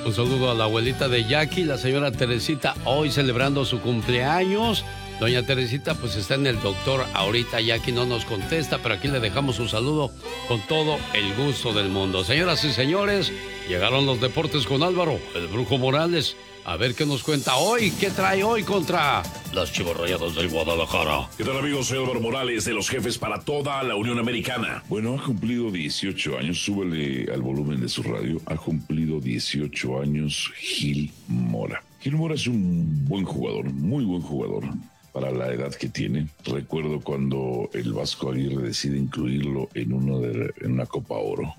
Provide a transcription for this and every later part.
Un saludo a la abuelita de Jackie, la señora Teresita, hoy celebrando su cumpleaños. Doña Teresita pues está en el doctor ahorita, Jackie no nos contesta, pero aquí le dejamos un saludo con todo el gusto del mundo. Señoras y señores, llegaron los deportes con Álvaro, el Brujo Morales. A ver qué nos cuenta hoy, qué trae hoy contra las Chivas Rayadas del Guadalajara. ¿Qué tal, amigos? Soy Álvaro Morales, de los Jefes para toda la Unión Americana. Bueno, ha cumplido 18 años, súbele al volumen de su radio, ha cumplido 18 años Gil Mora. Gil Mora es un buen jugador, muy buen jugador para la edad que tiene. Recuerdo cuando el Vasco Aguirre decide incluirlo en una Copa Oro,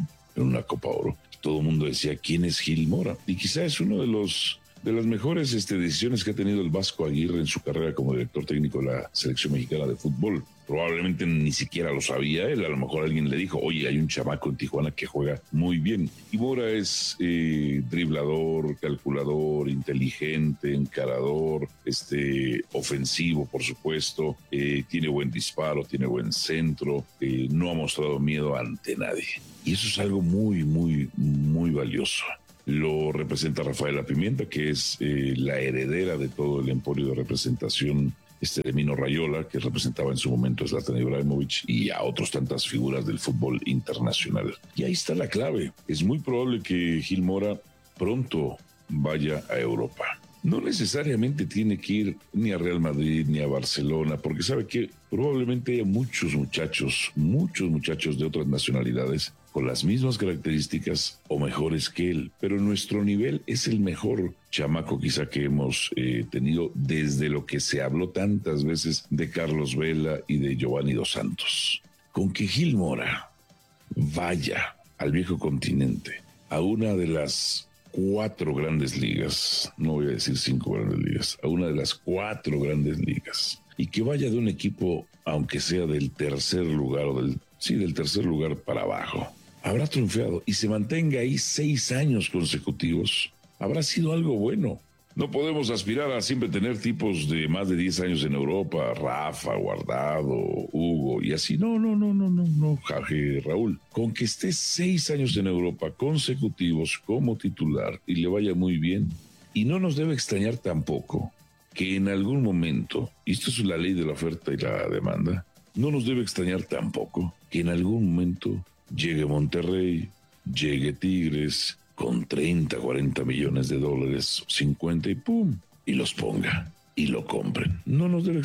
Todo el mundo decía, ¿quién es Gil Mora? Y quizá es uno de las mejores decisiones que ha tenido el Vasco Aguirre en su carrera como director técnico de la selección mexicana de fútbol. Probablemente ni siquiera lo sabía él, a lo mejor alguien le dijo, oye, hay un chamaco en Tijuana que juega muy bien. Y Mora es driblador, calculador, inteligente, encarador, ofensivo, por supuesto, tiene buen disparo, tiene buen centro, no ha mostrado miedo ante nadie. Y eso es algo muy, muy, muy valioso. Lo representa Rafaela Pimienta, que es la heredera de todo el emporio de representación de Mino Raiola, que representaba en su momento a Zlatan Ibrahimovic y a otras tantas figuras del fútbol internacional. Y ahí está la clave. Es muy probable que Gil Mora pronto vaya a Europa. No necesariamente tiene que ir ni a Real Madrid ni a Barcelona, porque sabe que probablemente haya muchos muchachos de otras nacionalidades con las mismas características o mejores que él, pero nuestro nivel es el mejor chamaco quizá que hemos tenido desde lo que se habló tantas veces de Carlos Vela y de Giovanni Dos Santos. Con que Gil Mora vaya al viejo continente, a una de las 4 grandes ligas, no voy a decir 5 grandes ligas, a una de las 4 grandes ligas, y que vaya de un equipo, aunque sea del tercer lugar o del tercer lugar para abajo, habrá triunfado y se mantenga ahí 6 años consecutivos, habrá sido algo bueno. No podemos aspirar a siempre tener tipos de más de 10 años en Europa, Rafa, Guardado, Hugo y así. No, Raúl. Con que esté 6 años en Europa consecutivos como titular y le vaya muy bien, y no nos debe extrañar tampoco que en algún momento, y esto es la ley de la oferta y la demanda, no nos debe extrañar tampoco que en algún momento llegue Monterrey, llegue Tigres con 30, 40 millones de dólares, 50 y ¡pum! Y los ponga y lo compren. No nos debe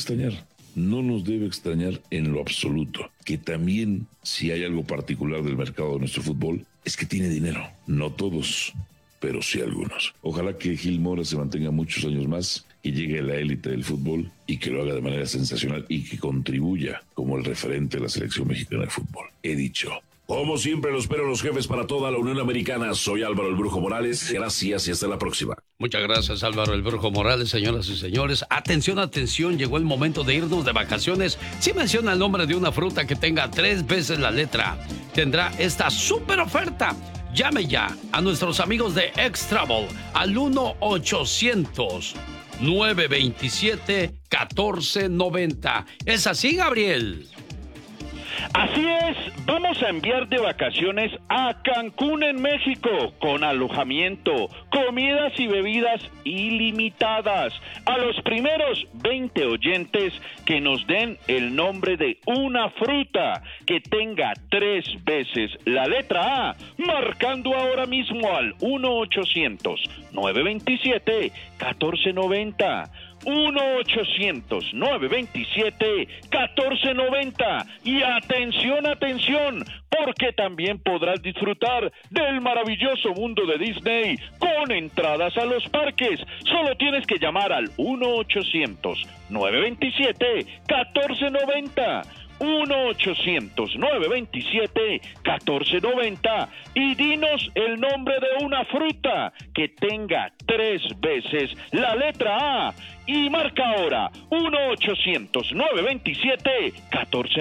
extrañar en lo absoluto. Que también, si hay algo particular del mercado de nuestro fútbol, es que tiene dinero. No todos, pero sí algunos. Ojalá que Gil Mora se mantenga muchos años más, que llegue a la élite del fútbol y que lo haga de manera sensacional y que contribuya como el referente de la selección mexicana de fútbol. He dicho. Como siempre, lo espero los Jefes para toda la Unión Americana. Soy Álvaro el Brujo Morales. Gracias y hasta la próxima. Muchas gracias, Álvaro el Brujo Morales, señoras y señores. Atención, atención, llegó el momento de irnos de vacaciones. Si menciona el nombre de una fruta que tenga 3 veces la letra, tendrá esta súper oferta. Llame ya a nuestros amigos de X-Travel al 1-800-927-1490. ¿Es así, Gabriel? Así es, vamos a enviar de vacaciones a Cancún en México con alojamiento, comidas y bebidas ilimitadas a los primeros 20 oyentes que nos den el nombre de una fruta que tenga 3 veces la letra A, marcando ahora mismo al 1-800-927-1490. 1-800-927-1490. Y atención, porque también podrás disfrutar del maravilloso mundo de Disney con entradas a los parques. Solo tienes que llamar al 1-800-927-1490. 1-800-927-1490 y dinos el nombre de una fruta que tenga 3 veces la letra A y marca ahora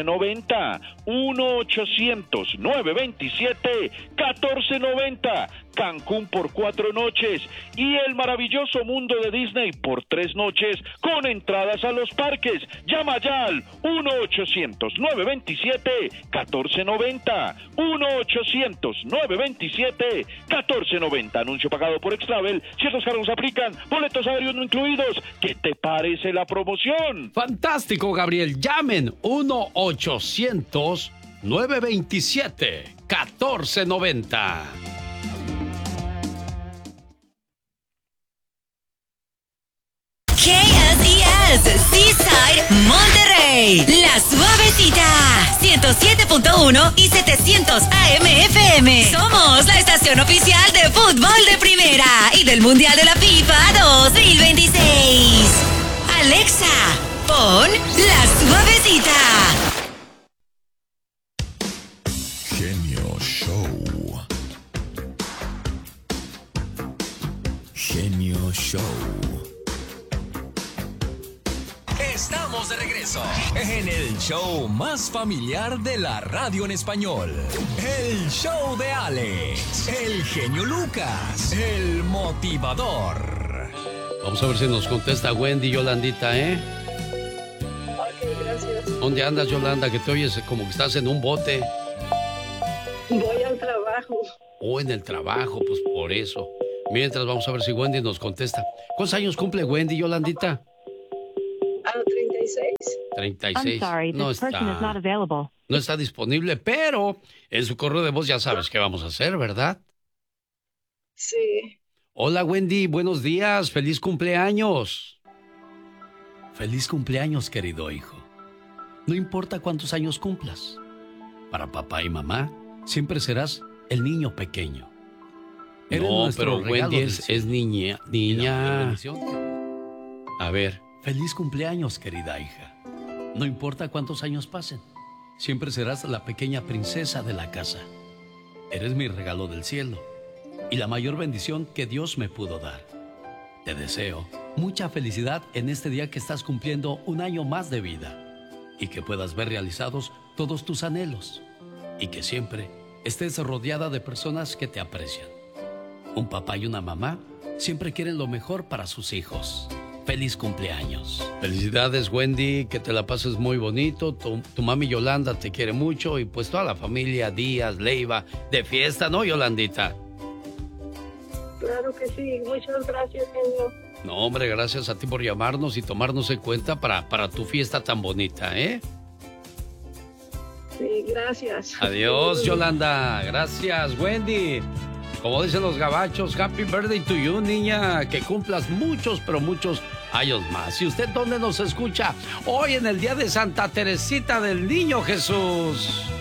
1-800-927-1490. 1-800-927-1490. Cancún por 4 noches y el maravilloso mundo de Disney por 3 noches con entradas a los parques. Llama ya al 1-800-927-1490. 1-800-927-1490. Anuncio pagado por Extravel. Ciertos cargos aplican. Boletos aéreos no incluidos. ¿Qué te parece la promoción? Fantástico, Gabriel. Llamen 1-800-927-1490. KSES Seaside Monterrey, La Suavecita, 107.1 y 700 AM FM. Somos la estación oficial de fútbol de primera y del Mundial de la FIFA 2026. Alexa, pon La Suavecita. Genio Show. Genio Show. Estamos de regreso en el show más familiar de la radio en español. El show de Alex, el genio Lucas, el motivador. Vamos a ver si nos contesta Wendy, Yolandita, ¿eh? Ok, gracias. ¿Dónde andas, Yolanda? Que te oyes como que estás en un bote. Voy al trabajo. O en el trabajo, pues por eso. Mientras vamos a ver si Wendy nos contesta. ¿Cuántos años cumple Wendy, Yolandita? 36. 36. No está disponible, pero en su correo de voz ya sabes qué vamos a hacer, ¿verdad? Sí. Hola, Wendy, buenos días, feliz cumpleaños. Feliz cumpleaños, querido hijo. No importa cuántos años cumplas, para papá y mamá siempre serás el niño pequeño. No, pero Wendy es niña. A ver, feliz cumpleaños, querida hija. No importa cuántos años pasen, siempre serás la pequeña princesa de la casa. Eres mi regalo del cielo y la mayor bendición que Dios me pudo dar. Te deseo mucha felicidad en este día que estás cumpliendo un año más de vida y que puedas ver realizados todos tus anhelos y que siempre estés rodeada de personas que te aprecian. Un papá y una mamá siempre quieren lo mejor para sus hijos. ¡Feliz cumpleaños! Felicidades, Wendy, que te la pases muy bonito. Tu mami Yolanda te quiere mucho y pues toda la familia Díaz, Leiva, de fiesta, ¿no, Yolandita? Claro que sí, muchas gracias, genio. No, hombre, gracias a ti por llamarnos y tomarnos en cuenta para tu fiesta tan bonita, ¿eh? Sí, gracias. Adiós, Yolanda. Gracias, Wendy. Como dicen los gabachos, happy birthday to you, niña. Que cumplas muchos, pero muchos años más. ¿Y usted dónde nos escucha? Hoy en el día de Santa Teresita del Niño Jesús.